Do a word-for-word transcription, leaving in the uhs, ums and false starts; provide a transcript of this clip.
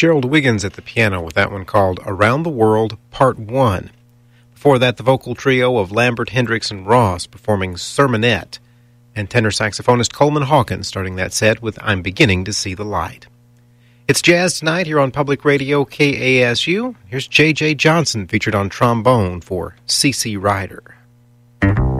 Gerald Wiggins at the piano with that one called Around the World, Part one. Before that, the vocal trio of Lambert, Hendricks, and Ross performing Sermonette, and tenor saxophonist Coleman Hawkins starting that set with I'm Beginning to See the Light. It's Jazz Tonight here on Public Radio K A S U. Here's J J Johnson featured on trombone for C C Ryder.